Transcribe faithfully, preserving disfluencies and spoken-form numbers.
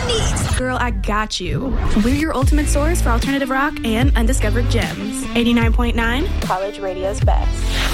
my knees. Girl, I got you. We're your ultimate source for alternative rock and undiscovered gems. eighty-nine point nine, College Radio's best.